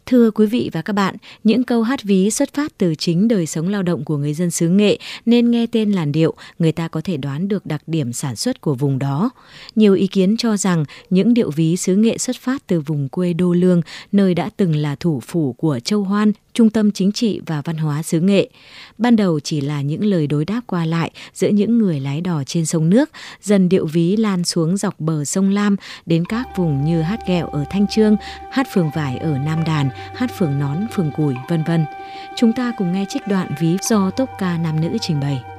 Thưa quý vị và các bạn, những câu hát ví xuất phát từ chính đời sống lao động của người dân xứ Nghệ nên nghe tên làn điệu, người ta có thể đoán được đặc điểm sản xuất của vùng đó. Nhiều ý kiến cho rằng những điệu ví xứ Nghệ xuất phát từ vùng quê Đô Lương, nơi đã từng là thủ phủ của Châu Hoan, trung tâm chính trị và văn hóa xứ Nghệ. Ban đầu chỉ là những lời đối đáp qua lại giữa những người lái đò trên sông nước, dần điệu ví lan xuống dọc bờ sông Lam đến các vùng như hát ghẹo ở Thanh Chương, hát phường vải ở Nam Đàn, hát phường nón, phường Củi, vân vân. Chúng ta cùng nghe trích đoạn ví do tốp ca nam nữ trình bày.